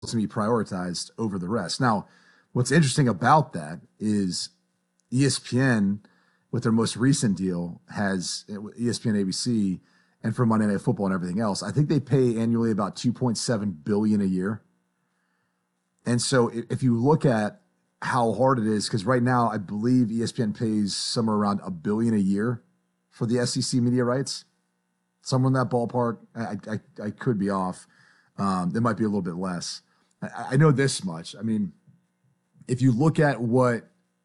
to be prioritized over the rest. Now, what's interesting about that is ESPN, with their most recent deal, has ESPN, ABC, and for Monday Night Football and everything else. I think they pay annually about $2.7 billion a year. And so if you look at how hard it is, because right now I believe ESPN pays somewhere around $1 billion a year for the SEC media rights, somewhere in that ballpark. I could be off. It might be a little bit less. I know this much. I mean, if you look at what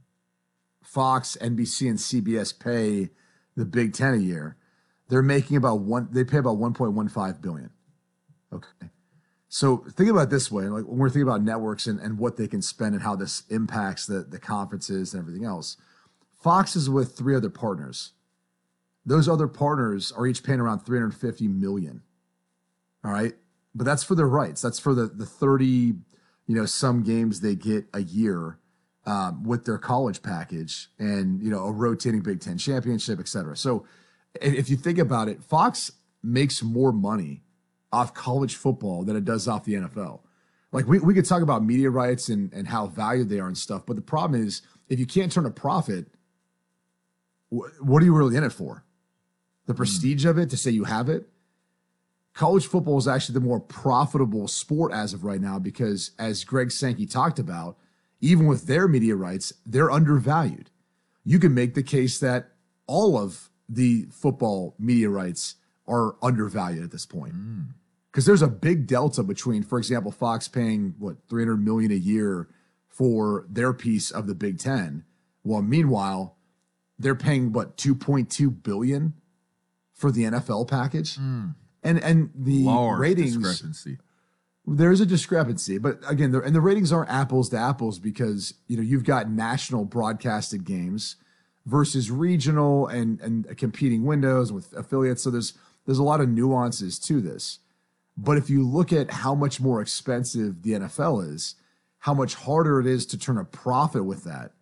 Fox, NBC, and CBS pay the Big Ten a year, they're making they pay about $1.15 billion. Okay. So think about it this way, like when we're thinking about networks and what they can spend and how this impacts the conferences and everything else. Fox is with 3 other partners. Those other partners are each paying around $350 million. All right. But that's for their rights. That's for the 30, some games they get a year with their college package and, a rotating Big Ten championship, et cetera. So if you think about it, Fox makes more money off college football than it does off the NFL. Like we could talk about media rights and how valued they are and stuff. But the problem is if you can't turn a profit, what are you really in it for? The prestige of it, to say you have it? College football is actually the more profitable sport as of right now because, as Greg Sankey talked about, even with their media rights, they're undervalued. You can make the case that all of the football media rights are undervalued at this point. Because there's a big delta between, for example, Fox paying, $300 million a year for their piece of the Big Ten, while meanwhile, they're paying, $2.2 billion for the NFL package? And the large ratings discrepancy. There's a discrepancy, but again, the ratings aren't apples to apples because you've got national broadcasted games versus regional and competing windows with affiliates. So there's a lot of nuances to this. But if you look at how much more expensive the NFL is, how much harder it is to turn a profit with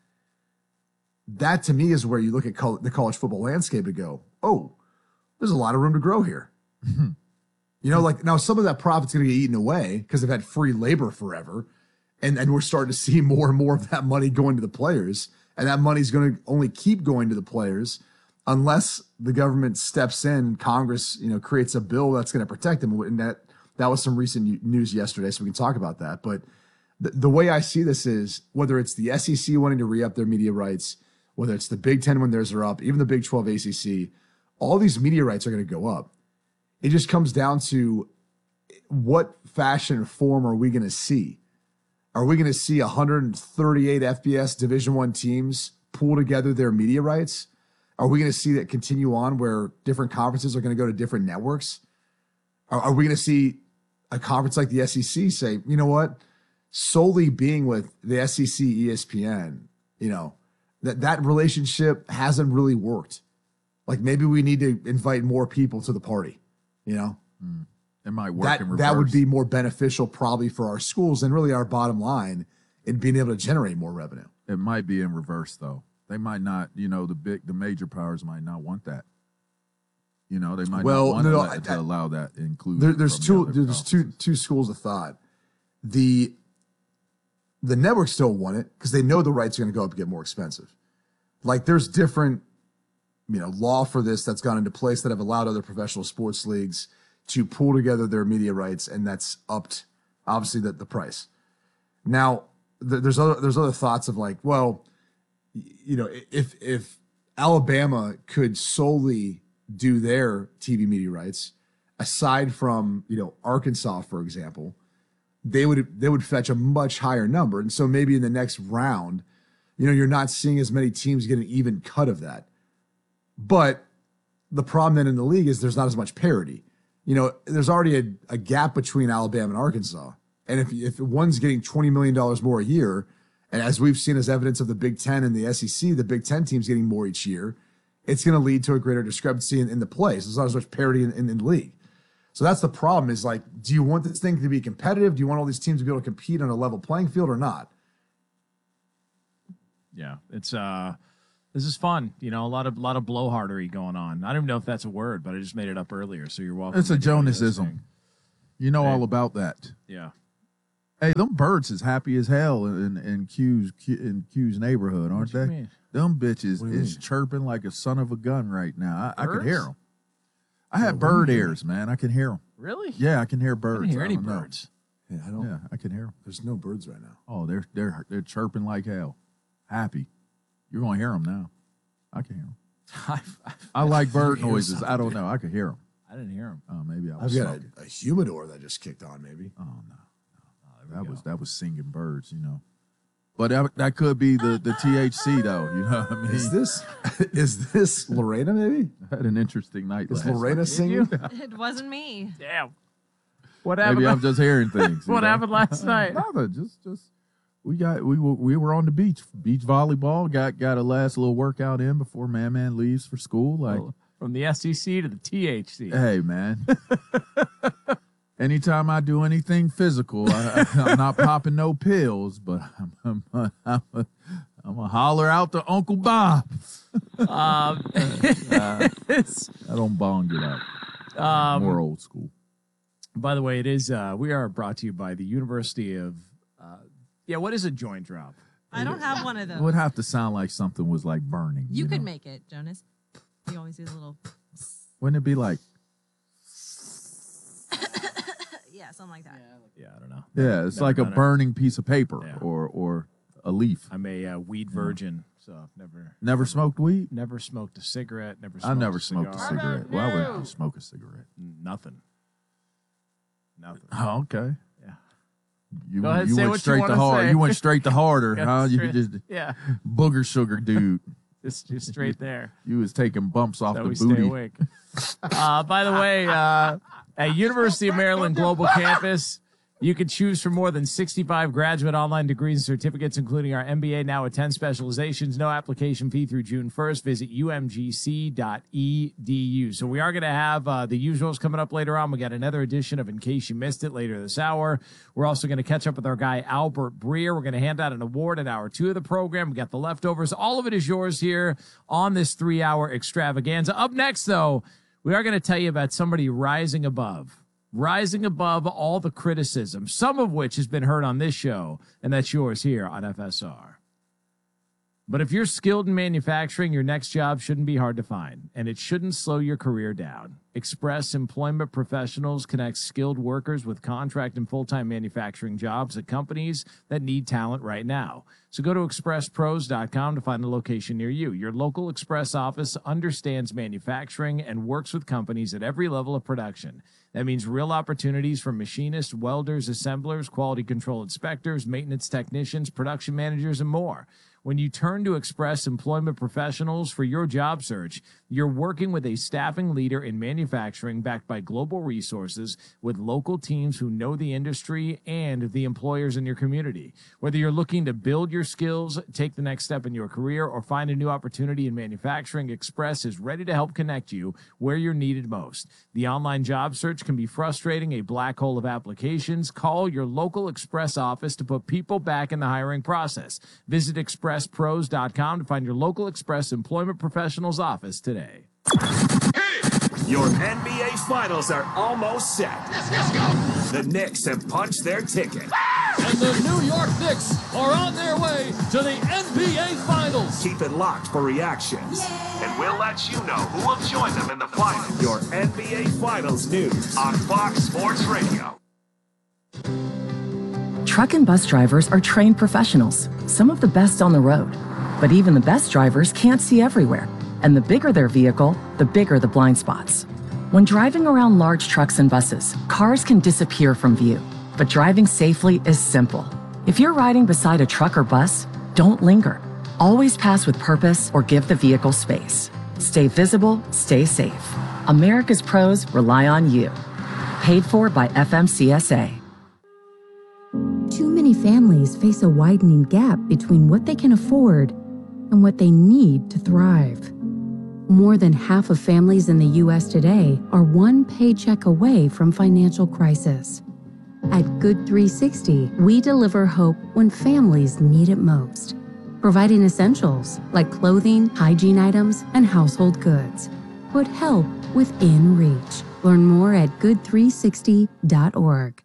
that to me is where you look at the college football landscape and go, oh, there's a lot of room to grow here. Now some of that profit's going to get eaten away because they've had free labor forever. And we're starting to see more and more of that money going to the players. And that money's going to only keep going to the players unless the government steps in, Congress, creates a bill that's going to protect them. And that was some recent news yesterday, so we can talk about that. But the way I see this is whether it's the SEC wanting to re-up their media rights, whether it's the Big Ten when theirs are up, even the Big 12 ACC, all these media rights are going to go up. It just comes down to what fashion or form are we going to see? Are we going to see 138 FBS Division I teams pool together their media rights? Are we going to see that continue on where different conferences are going to go to different networks? Are we going to see a conference like the SEC say, you know what, solely being with the SEC ESPN, that relationship hasn't really worked. Like maybe we need to invite more people to the party. It might work in reverse. That would be more beneficial probably for our schools and really our bottom line in being able to generate more revenue. It might be in reverse though. They might not, the major powers might not want that. They might not want to allow that inclusion. There's two schools of thought. The networks still want it because they know the rights are going to go up and get more expensive. Like there's different law for this that's gone into place that have allowed other professional sports leagues to pool together their media rights, and that's upped, obviously, the price. Now, there's other thoughts of like, well, if Alabama could solely do their TV media rights, aside from Arkansas, for example, they would fetch a much higher number, and so maybe in the next round, you're not seeing as many teams get an even cut of that. But the problem then in the league is there's not as much parity. There's already a gap between Alabama and Arkansas. And if one's getting $20 million more a year, and as we've seen as evidence of the Big Ten and the SEC, the Big Ten team's getting more each year, it's going to lead to a greater discrepancy in the play. So there's not as much parity in the league. So that's the problem is like, do you want this thing to be competitive? Do you want all these teams to be able to compete on a level playing field or not? Yeah, it's this is fun. A lot of blowhardery going on. I don't even know if that's a word, but I just made it up earlier. So you're welcome. It's a Jonasism. All about that. Yeah. Hey, them birds is happy as hell in Q's neighborhood, aren't they? Mean? Them bitches is chirping like a son of a gun right now. I can hear them. I have what bird do you mean? ears, man. I can hear them. Really? Yeah, I can hear birds. I didn't hear any don't know. birds. Yeah, I don't. Yeah, I can hear them. There's no birds right now. Oh, they're chirping like hell. Happy. You're gonna hear them now. I can hear them. I like bird noises. I don't know. I can hear them. I didn't hear them. Oh, maybe I I've was. got a humidor that just kicked on. Maybe. Oh no. That was singing birds, you know. But that could be the THC though, you know what I mean? Is this Lorena? Maybe I had an interesting night. is last Lorena night. singing? It wasn't me. Damn. What happened? Maybe I'm just hearing things. What happened last night? Nothing. Just we were on the beach volleyball. Got a last little workout in before Man leaves for school. Like From the SEC to the THC. hey man. Anytime I do anything physical, I'm not popping no pills, but I'm a holler out to Uncle Bob. I don't bong it out. More old school. By the way, it is. We are brought to you by the University of. What is a joint drop? I don't have one of those. It would have to sound like something was like burning. You could know? make it, Jonas. You always do the little. Wouldn't it be like? Yeah, something like that. Yeah, I don't know. Yeah, it's Never like a done it. burning piece of paper Yeah. or a leaf. I'm a weed virgin, so I've Never smoked weed? never smoked a cigarette. Never. I never smoked smoked a cigar. cigarette. Why would you smoke a cigarette? Nothing. Oh, okay. Yeah. You, Go ahead, you say went what you straight to wanna hard. say. You went straight to harder, Yeah, huh? You straight- just Yeah, booger sugar dude. just straight there. You was taking bumps off That the we stay booty. awake. By the way, at University of Maryland Global Campus, you can choose from more than 65 graduate online degrees and certificates, including our MBA now with 10 specializations. No application fee through June 1st. Visit umgc.edu. So we are going to have the usuals coming up later on. We got another edition of In Case You Missed It later this hour. We're also going to catch up with our guy, Albert Breer. We're going to hand out an award at hour 2 of the program. We got the leftovers. All of it is yours here on this 3-hour extravaganza. Up next, though, we are going to tell you about somebody rising above all the criticism, some of which has been heard on this show, and that's yours here on FSR. But if you're skilled in manufacturing, your next job shouldn't be hard to find, and it shouldn't slow your career down. Express Employment Professionals connects skilled workers with contract and full-time manufacturing jobs at companies that need talent right now. So go to expresspros.com to find a location near you. Your local Express office understands manufacturing and works with companies at every level of production. That means real opportunities for machinists, welders, assemblers, quality control inspectors, maintenance technicians, production managers, and more. When you turn to Express Employment Professionals for your job search, you're working with a staffing leader in manufacturing backed by global resources with local teams who know the industry and the employers in your community. Whether you're looking to build your skills, take the next step in your career, or find a new opportunity in manufacturing, Express is ready to help connect you where you're needed most. The online job search can be frustrating, a black hole of applications. Call your local Express office to put people back in the hiring process. Visit expresspros.com to find your local Express Employment Professionals office today. Your NBA Finals are almost set. Let's go. The Knicks have punched their ticket. And the New York Knicks are on their way to the NBA Finals. Keep it locked for reactions. And we'll let you know who will join them in the finals. Your NBA Finals news on Fox Sports Radio. Truck and bus drivers are trained professionals, some of the best on the road. But even the best drivers can't see everywhere. And the bigger their vehicle, the bigger the blind spots. When driving around large trucks and buses, cars can disappear from view. But driving safely is simple. If you're riding beside a truck or bus, don't linger. Always pass with purpose or give the vehicle space. Stay visible, stay safe. America's pros rely on you. Paid for by FMCSA. Too many families face a widening gap between what they can afford and what they need to thrive. More than half of families in the U.S. today are one paycheck away from financial crisis. At Good 360, we deliver hope when families need it most, providing essentials like clothing, hygiene items, and household goods. Put help within reach. Learn more at good360.org.